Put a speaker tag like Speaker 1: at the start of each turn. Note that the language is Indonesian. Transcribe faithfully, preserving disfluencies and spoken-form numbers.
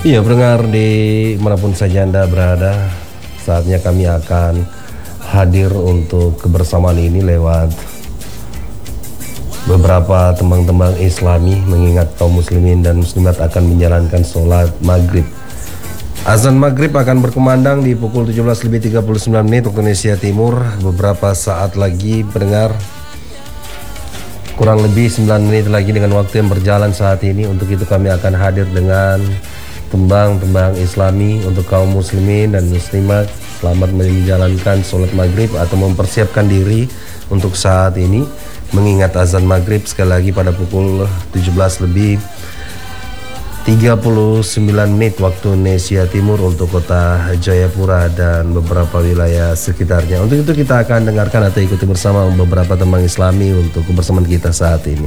Speaker 1: Iya, pendengar di manapun saja Anda berada, saatnya kami akan hadir untuk kebersamaan ini lewat beberapa tembang-tembang Islami mengingat kaum muslimin dan muslimat akan menjalankan sholat maghrib. Azan maghrib akan berkumandang di pukul tujuh belas lebih tiga puluh sembilan menit waktu Indonesia Timur. Beberapa saat lagi pendengar, kurang lebih sembilan menit lagi dengan waktu yang berjalan saat ini. Untuk itu kami akan hadir dengan tembang-tembang Islami untuk kaum muslimin dan muslimat selamat menjalankan sholat maghrib atau mempersiapkan diri untuk saat ini mengingat azan maghrib sekali lagi pada pukul tujuh belas lebih tiga puluh sembilan menit waktu Indonesia Timur untuk kota Jayapura dan beberapa wilayah sekitarnya. Untuk itu kita akan dengarkan atau ikuti bersama beberapa tembang Islami untuk kebersamaan kita saat ini.